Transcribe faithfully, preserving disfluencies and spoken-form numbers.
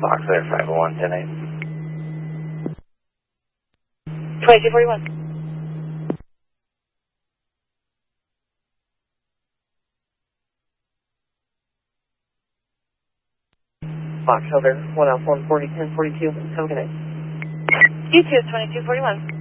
Fox there, five oh one, ten eight. twenty-two forty-one. Fox Hilder, one Alpha one forty, ten forty-two, have a good night. You too, twenty-two forty-one.